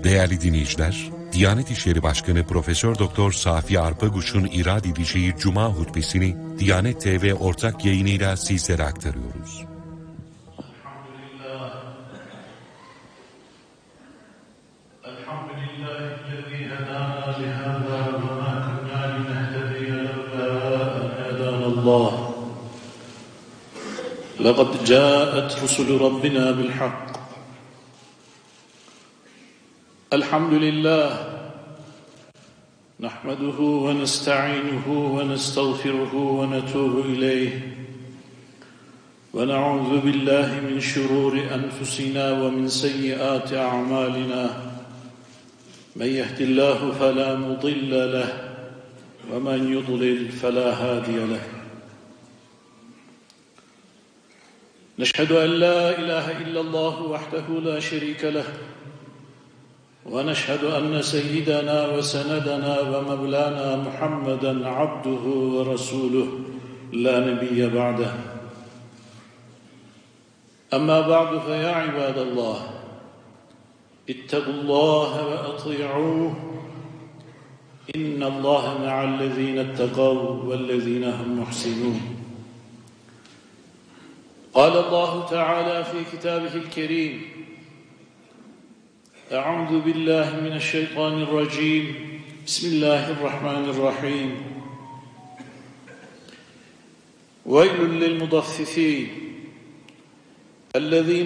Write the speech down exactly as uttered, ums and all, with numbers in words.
Değerli dinleyiciler, Diyanet İşleri Başkanı Profesör Doktor Safi Arpaguş'un irad edeceği Cuma hutbesini Diyanet T V ortak yayınıyla sizlere aktarıyoruz. لقد جاءت رسل ربنا بالحق الحمد لله نحمده ونستعينه ونستغفره ونتوب إليه ونعوذ بالله من شرور أنفسنا ومن سيئات أعمالنا من يهد الله فلا مضل له ومن يضلل فلا هادي له نشهد أن لا إله إلا الله وحده لا شريك له ونشهد أن سيدنا وسندنا ومولانا محمدًا عبده ورسوله لا نبي بعده أما بعد فيا عباد الله اتقوا الله وأطيعوه إن الله مع الذين اتقوا والذين هم محسنون قال الله تعالى في كتابه الكريم أعوذ بالله من الشيطان الرجيم بسم الله الرحمن الرحيم ويل للمطففين الذين